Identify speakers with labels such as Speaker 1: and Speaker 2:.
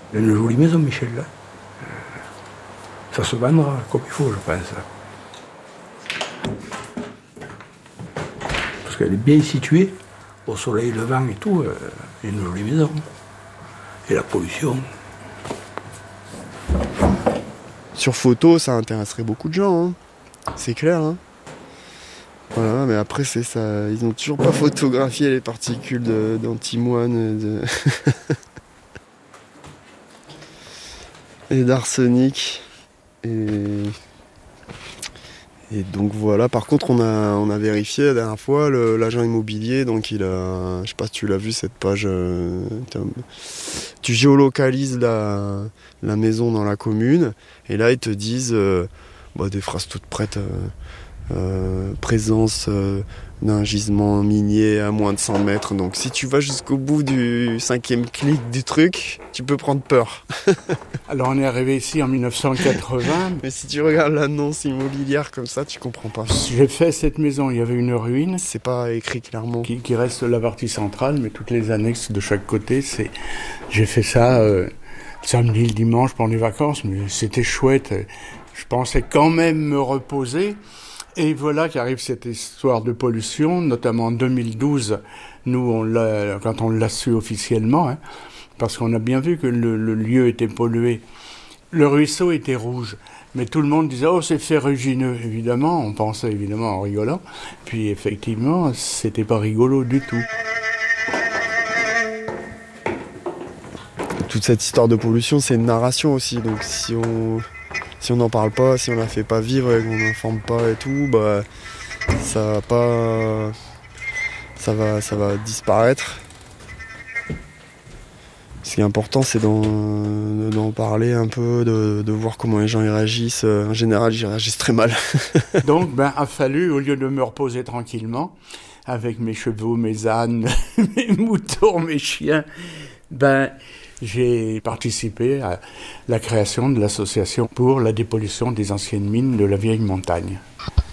Speaker 1: Il a une jolie maison, Michel, là. Ça se vendra comme il faut, je pense. Parce qu'elle est bien située, au soleil levant et tout. Il y a une jolie maison. Et la pollution.
Speaker 2: Sur photo, ça intéresserait beaucoup de gens, hein. C'est clair, hein. Voilà, mais après, c'est ça. Ils n'ont toujours pas photographié les particules d'antimoine et d'arsenic. Et donc voilà, par contre on a vérifié la dernière fois, l'agent immobilier, donc il a, je sais pas si tu l'as vu cette page, tu géolocalises la maison dans la commune, et là ils te disent des phrases toutes prêtes, présence d'un gisement minier à moins de 100 mètres, donc si tu vas jusqu'au bout du 5e clic du truc, tu peux prendre peur.
Speaker 1: Alors on est arrivé ici en 1980.
Speaker 2: Mais si tu regardes l'annonce immobilière comme ça, tu comprends pas.
Speaker 1: J'ai fait cette maison, il y avait une ruine.
Speaker 2: C'est pas écrit clairement.
Speaker 1: Qui reste la partie centrale, mais toutes les annexes de chaque côté, j'ai fait ça le samedi, le dimanche pendant les vacances, mais c'était chouette. Je pensais quand même me reposer. Et voilà qu'arrive cette histoire de pollution, notamment en 2012, nous, quand on l'a su officiellement, hein, parce qu'on a bien vu que le lieu était pollué. Le ruisseau était rouge, mais tout le monde disait « Oh, c'est ferrugineux ». Évidemment, on pensait évidemment en rigolant, puis effectivement, c'était pas rigolo du tout.
Speaker 2: Toute cette histoire de pollution, c'est une narration aussi, donc si on n'en parle pas, si on la fait pas vivre et qu'on n'informe pas et tout, ça va disparaître. Ce qui est important, c'est d'en parler un peu, de voir comment les gens y réagissent. En général, ils réagissent très mal.
Speaker 1: Donc, a fallu, au lieu de me reposer tranquillement, avec mes chevaux, mes ânes, mes moutons, mes chiens, j'ai participé à la création de l'association pour la dépollution des anciennes mines de la vieille montagne.